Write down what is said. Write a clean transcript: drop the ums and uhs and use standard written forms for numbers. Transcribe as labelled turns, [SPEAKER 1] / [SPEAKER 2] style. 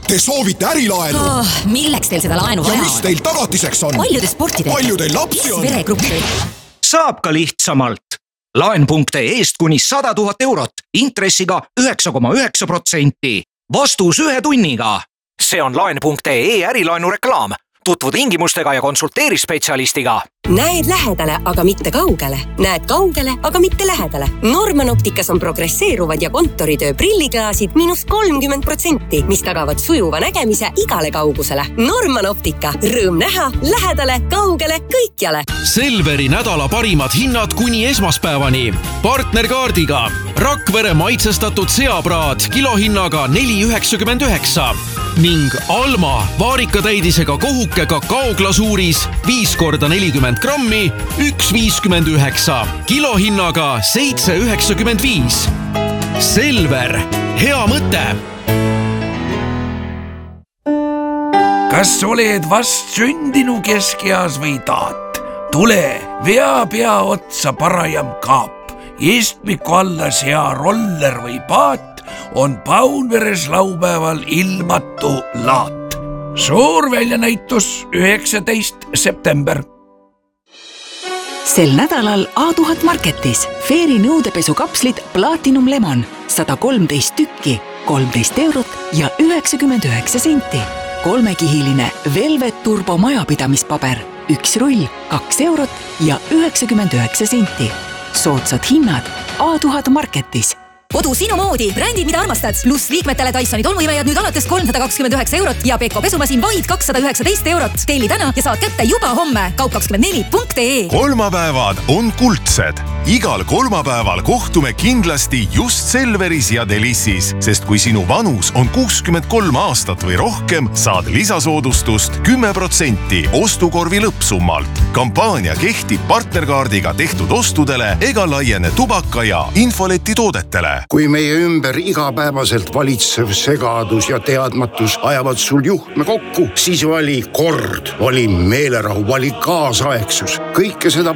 [SPEAKER 1] Te soovite ärilaenu?
[SPEAKER 2] Milleks teil seda laenu vaja
[SPEAKER 1] ja
[SPEAKER 2] on?
[SPEAKER 1] mis teil tagatiseks on?
[SPEAKER 2] Palju te sporti teete?
[SPEAKER 1] Palju teil lapsi on?
[SPEAKER 2] Veregruppi?
[SPEAKER 3] Saab ka lihtsamalt. Laen.eest kuni 100 000 eurot, intressiga 9,9%. Vastus 1 tunniga. See on Laen.ee ärilaenu reklaam. Tutvu tingimustega ja konsulteeri spetsialistiga.
[SPEAKER 4] Näed lähedale, aga mitte kaugele. Näed kaugele, aga mitte lähedale. Norman Opticas on progresseeruvad ja kontoritöö prilliklaasid -30%, mis tagavad sujuva nägemise igale kaugusele. Norman Optica. Rõõm näha, lähedale, kaugele, kõikjale.
[SPEAKER 5] Selveri nädala parimad hinnad kuni esmaspäevani. Partnerkaardiga. Rakvere maitsestatud seapraad kilohinnaga 4,99 ning Alma vaarikatäidisega kohuke kakaoglasuuris 5x40 grammi 1,59 kilohinnaga 7,95. Selver, hea mõte!
[SPEAKER 6] Kas oled vast sündinu keskeas või taat? Tule, vea pea otsa parajam kaap. Istmiku alla sea roller või paat on Paunveres laupäeval ilmatu laat. Suur väljanäitus 19. september.
[SPEAKER 7] Sel nädalal A1000 Marketis Fairy nõudepesukapslid Platinum Lemon 113 tükki, 13 eurot ja 99 senti. 3-kihiline Velvet Turbo majapidamispaber, 1 rull, 2 eurot ja 99 senti. Soodsad hinnad A1000 Marketis.
[SPEAKER 2] Kodu sinu moodi, brändid mida armastad, pluss liikmetele Dysoni tolmuimejad nüüd alates 329 eurot ja Beko pesumasin vaid 219 eurot. Telli täna ja saad kätte juba homme. Kaup24.ee.
[SPEAKER 8] Kolmapäevad on kuldsed. Igal kolmapäeval kohtume kindlasti just Selveris ja Delissis, sest kui sinu vanus on 63 aastat või rohkem, saad lisasoodustust 10% ostukorvi lõppsummalt. Kampaania kehtib partnerkaardiga tehtud ostudele ega laiene tubaka ja infoleti toodetele.
[SPEAKER 9] Kui meie ümber igapäevaselt valitsev segadus ja teadmatus ajavad sul juhtme kokku, siis vali kord, vali meelerahu, vali kaasaegsus. Kõike seda